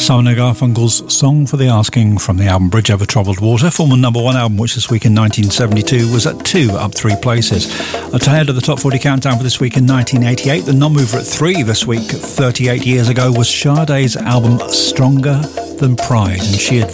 Simon & Garfunkel's Song for the Asking from the album Bridge Over Troubled Water, former number one album, which this week in 1972 was at 2, up 3 places. Ahead of the Top 40 Countdown for this week in 1988, the non-mover at 3 this week, 38 years ago, was Sade's album Stronger Than Pride, and she had